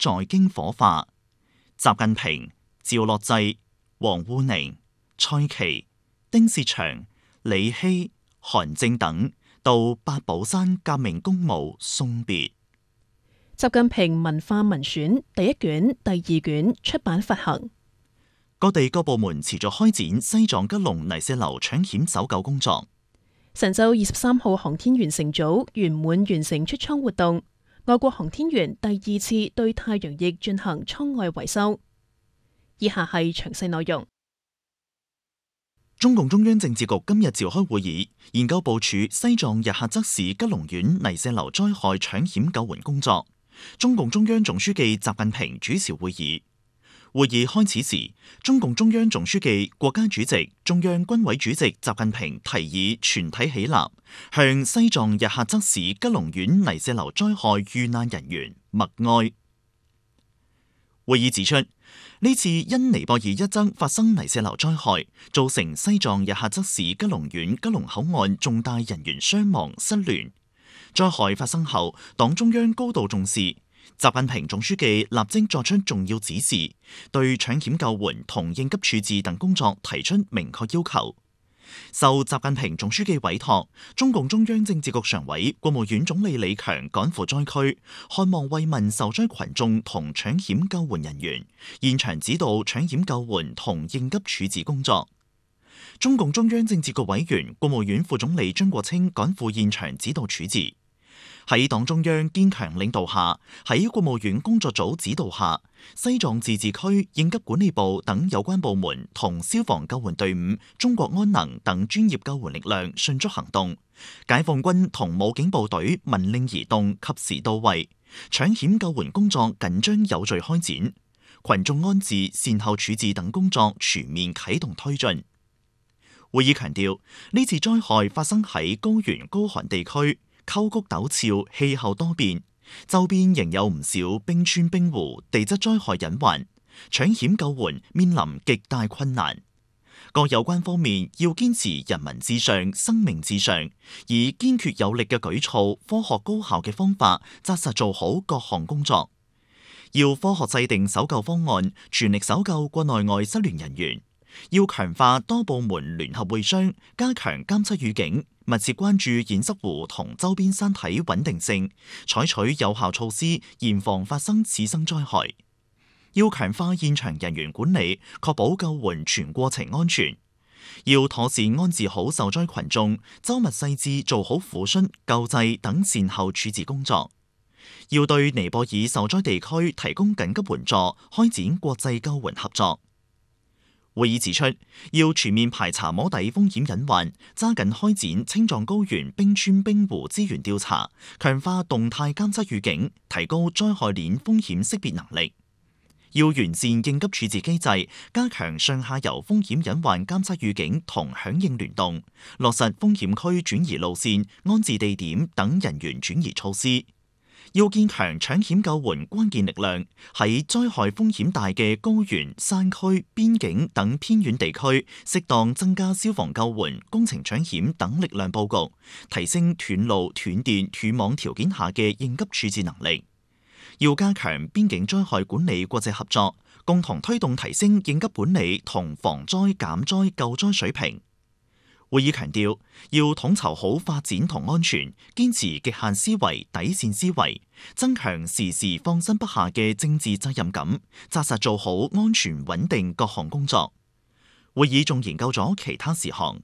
在京火化。習近平、趙樂際、王滬寧、蔡奇、丁薛祥、李希、韓正等到八寶山革命公墓送別。 習近平文化文選第一卷、第二卷出版發行。 各地各部門持續開展西藏吉隆泥石流搶險搜救工作。 神舟23號航天員乘組圓滿完成出艙活動，外國航天員第二次對太陽翼進行艙外維修。以下係詳細內容。 中共中央政治局今日召開會議，研究部署西藏日喀則市吉隆縣泥石流災害搶險救援工作。中共中央總書記習近平主持會議。會議開始時，中共中央總書記、國家主席、中央軍委主席習近平提議全體起立，向西藏日喀則市吉隆縣泥石流災害遇難人員默哀。會議指出，呢次因尼泊爾一側發生泥石流災害，造成西藏日喀則市吉隆縣吉隆口岸重大人員傷亡失聯。災害發生後，黨中央高度重視。習近平總書記立即作出重要指示，對搶險救援同應急處置等工作提出明確要求。受習近平總書記委託，中共中央政治局常委、國務院總理李強趕赴災區，看望慰問受災群眾同搶險救援人員，現場指導搶險救援同應急處置工作。中共中央政治局委員、國務院副總理張國清趕赴現場指導處置。喺黨中央堅強領導下，喺國務院工作組指導下，西藏自治區應急管理部等有關部門同消防救援隊伍、中國安能等專業救援力量迅速行動，解放軍同武警部隊聞令而動，及時到位，搶險救援工作緊張有序開展，群眾安置、善後處置等工作全面啟動推進。會議強調，呢次災害發生喺高原高寒地區。溝谷陡峭，氣候多變，周邊仍有唔少冰川冰湖，地質災害隱患，搶險救援面臨極大困難。各有關方面要堅持人民至上、生命至上，以堅決有力嘅舉措、科學高效嘅方法，紮實做好各項工作。要科學制定搜救方案，全力搜救國內外失聯人員。要強化多部門聯合會商，加強監測預警，密切關注堰塞湖同周邊山體穩定性，採取有效措施，嚴防發生次生災害。要強化現場人員管理，確保救援全過程安全。要妥善安置好受災群眾，周密細緻做好撫恤、救濟等善後處置工作。要對尼泊爾受災地區提供緊急援助，開展國際救援合作。會議指出，要全面排查摸底風險隱患，揸緊開展青藏高原冰川冰湖資源調查，強化動態監測預警，提高災害鏈風險識別能力。要完善應急處置機制，加強上下游風險隱患監測預警同響應聯動，落實風險區轉移路線、安置地點等人員轉移措施。要堅強搶險救援關鍵力量，喺災害風險大嘅高原、山區、邊境等偏遠地區，適當增加消防救援、工程搶險等力量佈局，提升斷路、斷電、斷網條件下嘅應急處置能力。要加強邊境災害管理國際合作，共同推動提升應急管理同防災減災救災水平。會議強調，要統籌好發展同安全，堅持極限思維、底線思維，增強時時放心不下嘅政治責任感，紮實做好安全穩定各項工作。會議仲研究咗其他事項。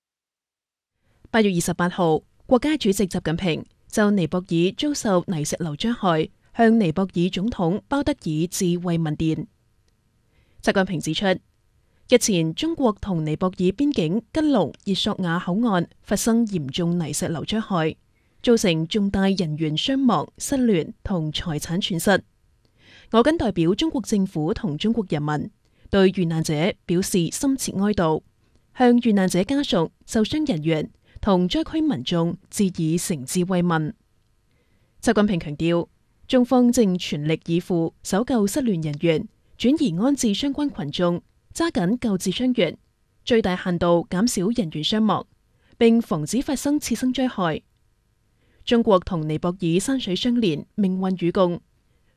8月28號，國家主席習近平就尼泊爾遭受泥石流災害，向尼泊爾總統鮑德爾致慰問電。習近平指出，日前，中國同尼泊爾邊境吉隆熱索瓦口岸發生嚴重泥石流災害，造成重大人員傷亡、失聯同財產損失。我謹代表中國政府同中國人民對遇難者表示深切哀悼，向遇難者家屬、受傷人員同災區民眾致以誠摯慰問。習近平強調，中方正全力以赴搜救失聯人員，轉移安置相關群眾，揸緊救治傷員，最大限度減少人員傷亡，並防止發生次生災害。中國同尼泊爾山水相連，命運與共，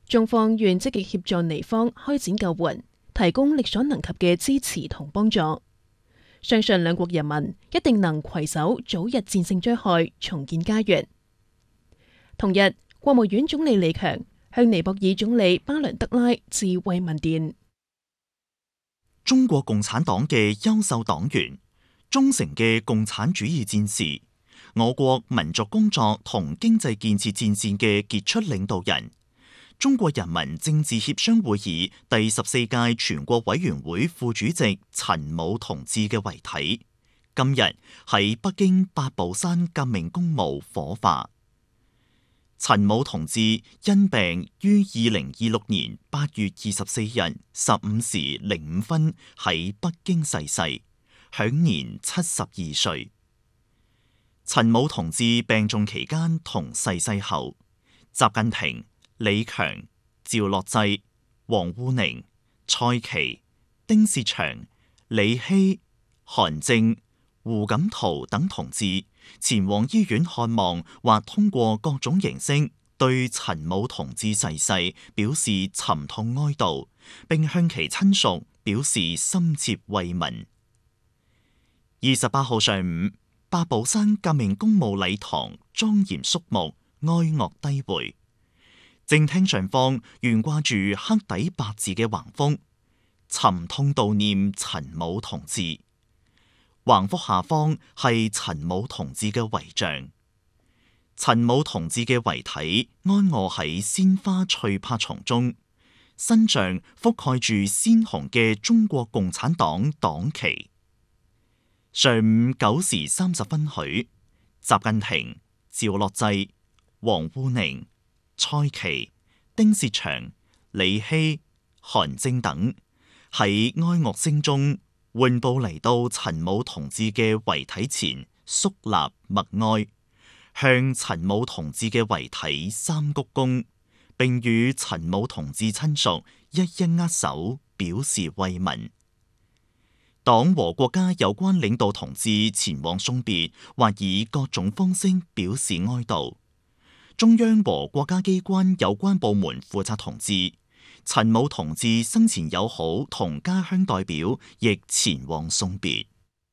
中方願積極協助尼方開展救援，提供力所能及嘅支持同幫助。相信兩國人民一定能攜手早日戰勝災害，重建家園。同日，國務院總理李強向尼泊爾總理巴倫德拉致慰問電。 中國共產黨嘅優秀黨員，忠誠嘅共產主義戰士，我國民族工作同經濟建設戰線嘅傑出領導人，中國人民政治協商會議第14屆全國委員會副主席陳武同志嘅遺體，今日喺北京八寶山革命公墓火化。陳武同志因病於2026年8月24日15時05分喺北京逝世，享年72歲。陳武同志病重期間同逝世後，習近平、李強、趙樂際、王滬寧、蔡奇、丁薛祥、李希、韓正、胡錦濤等同志前往醫院看望，或通過各種形式對陳武同志逝世表示沉痛哀悼，並向其親屬表示深切慰問。28號上午，八寶山革命公墓禮堂莊嚴肅穆，哀樂低回。正廳上方懸掛住黑底白字嘅橫幅，沉痛悼念陳武同志。橫幅下方係陳武同志嘅遺像。陳武同志嘅遺體安臥喺鮮花翠柏叢中，身上覆蓋住鮮紅嘅中國共產黨黨旗。上午9時30分許，習近平、趙樂際、王滬寧、蔡奇、丁薛祥、李希、韓正等喺哀樂聲中緩步嚟到陳武同志嘅遺體前肅立默哀，向陳武同志嘅遺體三鞠躬，並與陳武同志親屬一一握手表示慰問。黨和國家有關領導同志前往送別，或以各種方式表示哀悼。中央和國家機關有關部門負責同志，陳武同志生前友好同家鄉代表亦前往送別。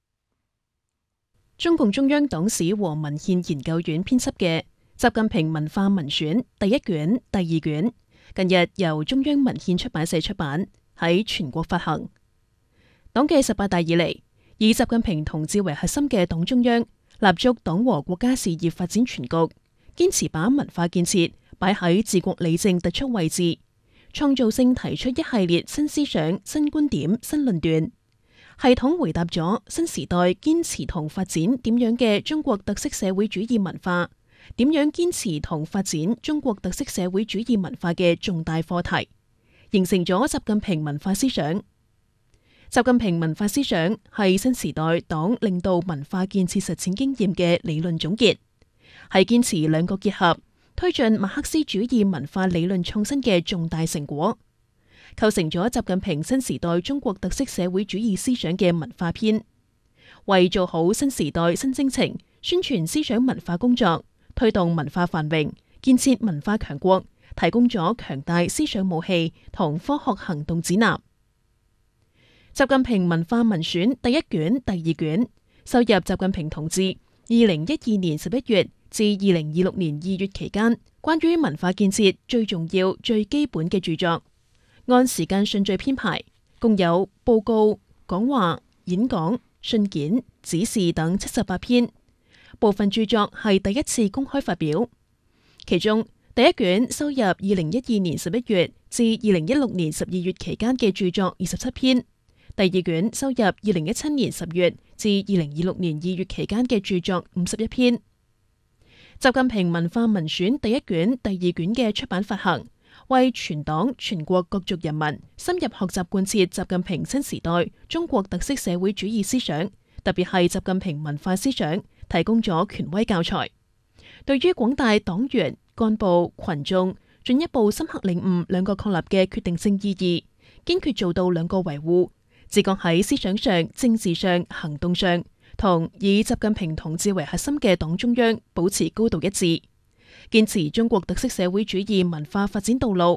中共中央黨史和文獻研究院編輯嘅《習近平文化文選》第1卷、第2卷，近日由中央文獻出版社出版，喺全國發行。黨嘅18大以嚟，以習近平同志為核心嘅黨中央立足黨和國家事業發展全局，堅持把文化建設擺喺治國理政突出位置，創造性提出一系列新思想、新觀點、新論斷，系統回答咗新時代堅持同發展點樣嘅中國特色社會主義文化，點樣堅持同發展中國特色社會主義文化嘅重大課題，形成咗習近平文化思想。習近平文化思想係新時代黨領導文化建設實踐經驗嘅理論總結，係堅持兩個結合，推進馬克思主義文化理論創新嘅重大成果，構成咗習近平新時代中國特色社會主義思想嘅文化篇，為做好新時代新征程、宣傳思想文化工作、推動文化繁榮、建設文化強國，提供咗強大思想武器同科學行動指南。習近平文化文選第1卷、第2卷收入習近平同志2012年11月至2026年2月期間關於文化建設最重要、最基本嘅著作，按時間順序編排，共有報告、講話、演講、信件、指示等78篇。部分著作係第一次公開發表，其中第1卷收入2012年11月至2016年12月期間嘅著作27篇。第2卷收入2017年10月至2026年2月期間嘅著作51篇。習近平文化文選第1卷、第2卷嘅出版發行，為全黨全國各族人民深入學習貫徹習近平新時代中國特色社會主義思想，特別係習近平文化思想，提供咗權威教材，對於廣大黨員、幹部、群眾進一步深刻領悟兩個確立嘅決定性意義，堅決做到兩個維護。自覺喺思想上、政治上、行動上，同以習近平同志為核心嘅黨中央保持高度一致，堅持中國特色社會主義文化發展道路，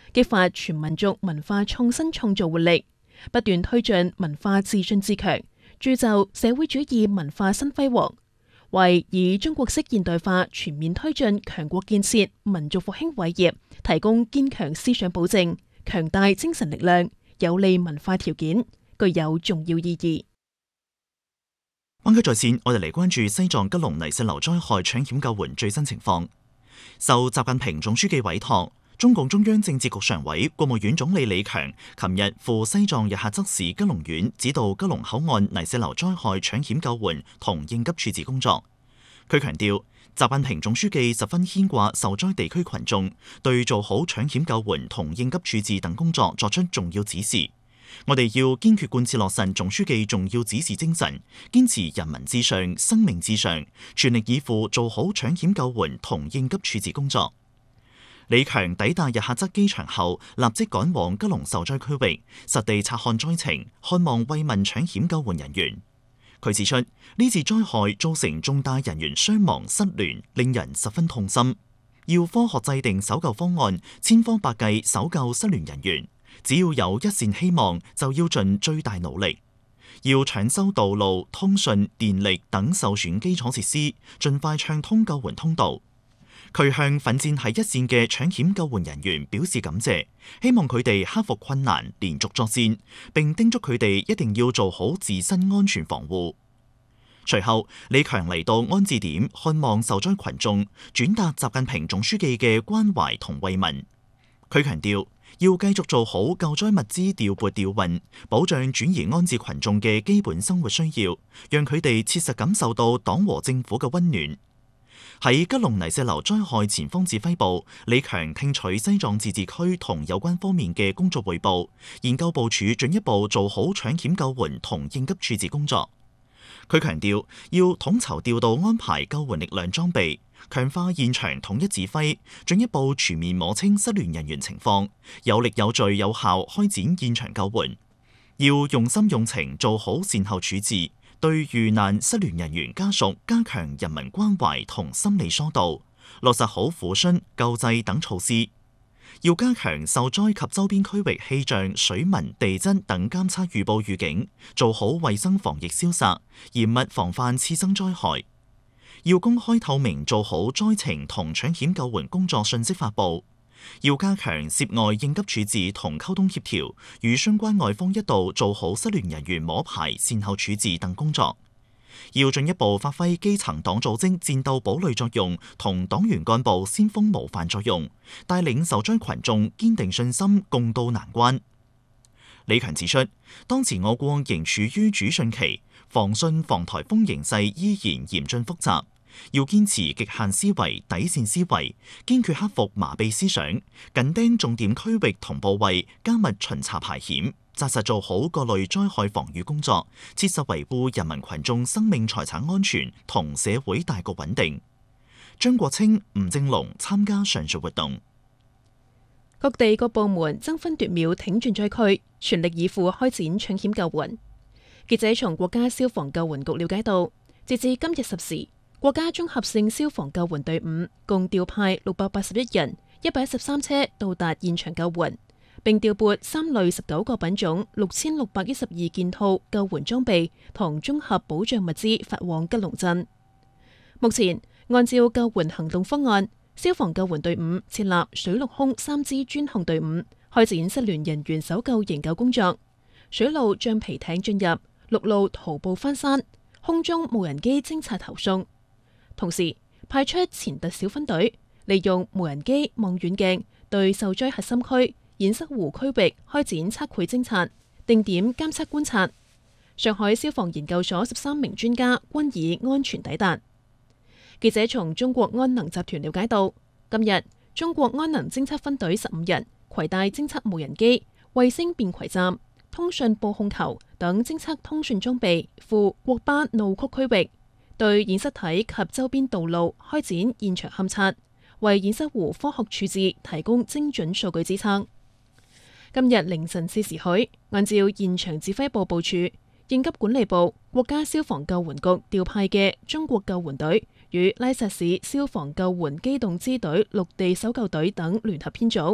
激發全民族文化創新創造活力，不斷推進文化自進自強，鑄就社會主義文化新輝煌，為以中國式現代化全面推進強國建設、民族復興偉業提供堅強思想保證、強大精神力量、有利文化條件，具有重要意義。 灣區在線，我哋嚟關注西藏吉隆泥石流災害搶險救援最新情況。受習近平總書記委託，中共中央政治局常委、國務院總理李強琴日赴西藏日喀則市吉隆縣指導吉隆口岸泥石流災害搶險救援同應急處置工作。佢強調，習近平總書記十分牽掛受災地區群眾，對做好搶險救援同應急處置等工作作出重要指示。我哋要堅決貫徹落實總書記重要指示精神，堅持人民至上、生命至上，全力以赴做好搶險救援同應急處置工作。李強抵達日喀則機場後，立即趕往吉隆受災區域，實地察看災情，看望慰問搶險救援人員。佢指出，呢次災害造成重大人員傷亡失聯，令人十分痛心。要科學制定搜救方案，千方百計搜救失聯人員。只要有一線希望，就要盡最大努力。要搶修道路、通訊、電力等受損基礎設施，盡快暢通救援通道。佢向奮戰喺一線嘅搶險救援人員表示感謝，希望佢哋克服困難，連續作戰，並叮囑佢哋一定要做好自身安全防護。隨後，李強嚟到安置點看望受災群眾，轉達習近平總書記嘅關懷同慰問。佢強調，要繼續做好救災物資調撥調運，保障轉移安置群眾嘅基本生活需要，讓佢哋切實感受到黨和政府嘅溫暖。喺吉隆泥石流災害前方指揮部，李強聽取西藏自治區同有關方面嘅工作彙報，研究部署進一步做好搶險救援同應急處置工作。佢強調，要統籌調度安排救援力量裝備，強化現場統一指揮，進一步全面摸清失聯人員情況，有力有序有效開展現場救援。要用心用情做好善後處置，對遇難失聯人員家屬加強人民關懷同心理疏導，落實好撫恤、救濟等措施。要加強受災及周邊區域氣象、水文、地質等監測預報預警，做好衛生防疫消殺，嚴密防範次生災害。要公開透明做好災情同搶險救援工作信息發布。要加強涉外應急處置同溝通協調，與相關外方一道做好失聯人員摸排、善後處置等工作。要進一步發揮基層黨組織戰鬥堡壘作用同黨員幹部先鋒模範作用，帶領受災群眾堅定信心，共渡難關。李強指出，當前我國仍處於主汛期，防汛防颱風形勢依然嚴峻複雜，要堅持極限思維、底線思維，堅決克服麻痹思想，緊盯重點區域同部位，加密巡查排險，紮實做好各類災害防禦工作，切實維護人民群眾生命財產安全同社會大局穩定。張國清、吳正龍參加上述活動。 各地各部門爭分奪秒挺進災區，全力以赴開展搶險救援。記者從國家消防救援局了解到，截至今日10時，國家綜合性消防救援隊伍共調派681人、113車到達現場救援，並調撥3類19個品種、6612件套救援裝備同綜合保障物資發往吉隆鎮。目前，按照救援行動方案，消防救援隊伍設立水陸空3支專項隊伍，開展失聯人員搜救營救工作。水路橡皮艇進入，陸路徒步翻山，空中無人機偵察投送。同時派出前特小分隊，利用無人機望遠鏡對受災核心區堰塞湖區域開展測繪偵察、定點監測觀察。上海消防研究所13名專家均已安全抵達。記者從中國安能集團了解到，今日中國安能偵測分隊15人攜帶偵測無人機、衛星便攜站、通訊報控球等偵測通訊裝備赴國巴怒曲區域，對堰塞體及周邊道路開展現場勘測，為堰塞湖科學處置提供精準數據支撐。今日凌晨4時許，按照現場指揮部部署，應急管理部、國家消防救援局調派嘅中國救援隊與拉薩市消防救援機動支隊陸地搜救隊等聯合編組，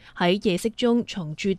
喺夜色中從駐